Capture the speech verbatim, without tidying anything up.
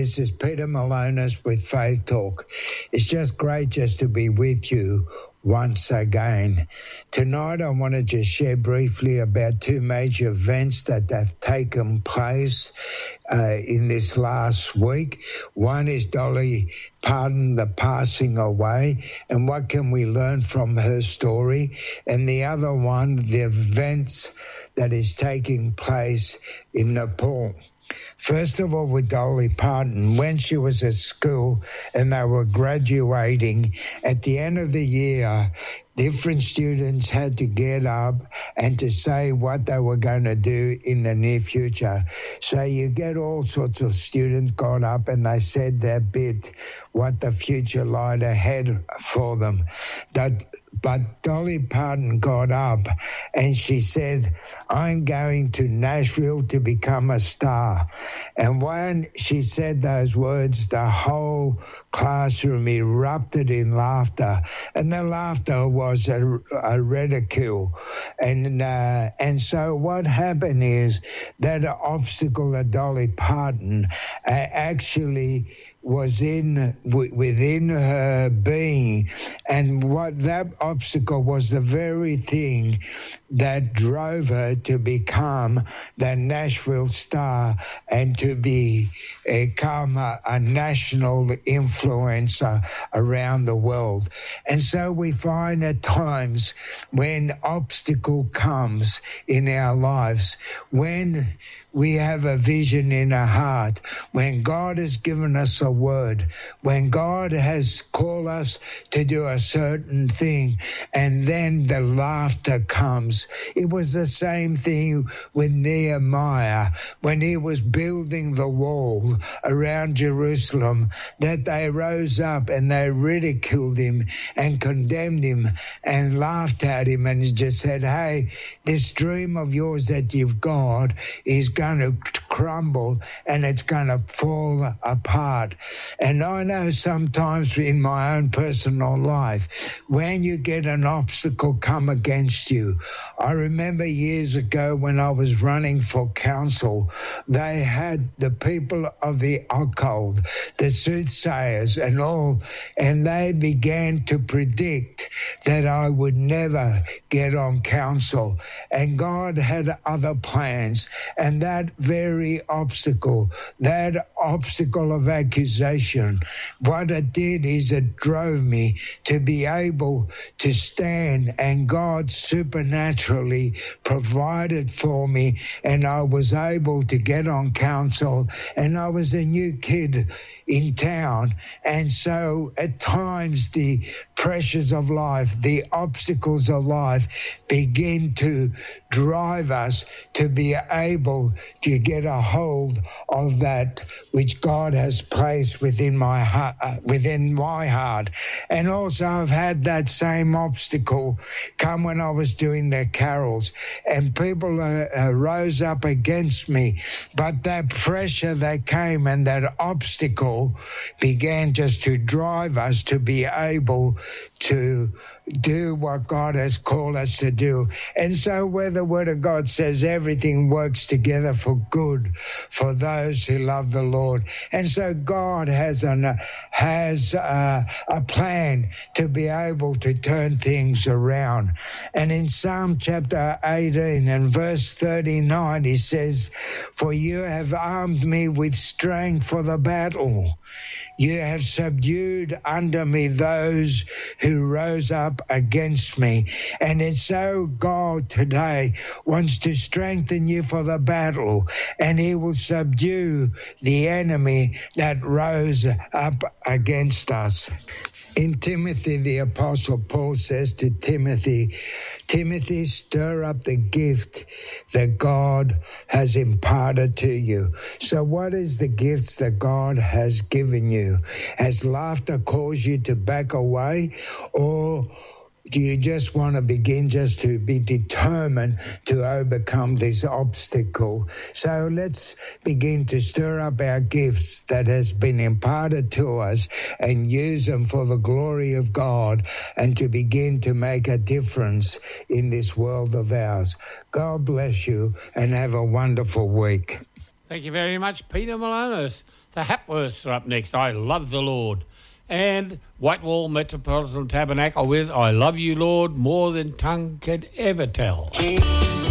This is Peter Malonis with Faith Talk. It's just great just to be with you once again. Tonight I want to just share briefly about two major events that have taken place uh, in this last week. One is Dolly Parton, the passing away, and what can we learn from her story? And the other one, the events that is taking place in Nepal. First of all, with Dolly Parton, when she was at school and they were graduating, at the end of the year, different students had to get up and to say what they were going to do in the near future. So you get all sorts of students got up and they said their bit, what the future lied ahead for them. That, but Dolly Parton got up and she said, I'm going to Nashville to become a star. And when she said those words, the whole classroom erupted in laughter. And the laughter was a, a ridicule. And uh, and so what happened is that obstacle that Dolly Parton uh, actually was in w- within her being, and what that obstacle was the very thing that drove her to become the Nashville star and to be become a, a national influencer around the world. And so we find at times when obstacle comes in our lives, when we have a vision in our heart, when God has given us a word, when God has called us to do a certain thing, and then the laughter comes. It was the same thing with Nehemiah when he was building the wall around Jerusalem, that they rose up and they ridiculed him and condemned him and laughed at him and just said, hey, this dream of yours that you've got is going to crumble and it's going to fall apart. And I know sometimes in my own personal life, when you get an obstacle come against you, I remember years ago when I was running for council, they had the people of the occult, the soothsayers and all, and they began to predict that I would never get on council. And God had other plans, and that very obstacle, that obstacle of accusation, what it did is it drove me to be able to stand, and God supernaturally provided for me, and I was able to get on council, and I was a new kid in town. And so at times the pressures of life, the obstacles of life begin to drive us to be able to get a hold of that which God has placed within my heart, uh, within my heart. And also I've had that same obstacle come when I was doing the carols, and people uh, uh, rose up against me, but that pressure that came and that obstacle began just to drive us to be able to do what God has called us to do. And so where the Word of God says everything works together for good for those who love the Lord. And so God has an, has a, a plan to be able to turn things around. And in Psalm chapter eighteen and verse thirty-nine, he says, for you have armed me with strength for the battle. You have subdued under me those who rose up against me. And it's so God today wants to strengthen you for the battle, and he will subdue the enemy that rose up against us. In Timothy, the Apostle Paul says to Timothy, Timothy, stir up the gift that God has imparted to you. So what is the gifts that God has given you? Has laughter caused you to back away, or do you just want to begin just to be determined to overcome this obstacle? So let's begin to stir up our gifts that has been imparted to us and use them for the glory of God, and to begin to make a difference in this world of ours. God bless you and have a wonderful week. Thank you very much, Peter Malonis. The Hapworths are up next. I Love the Lord. And Whitewall Metropolitan Tabernacle with I Love You, Lord, more than tongue could ever tell.